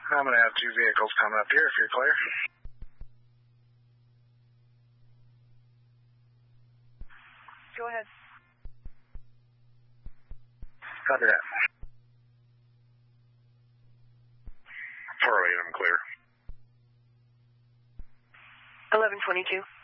I'm going to have 2 vehicles coming up here if you're clear. Go ahead. Copy that. 408, I'm clear. 1122.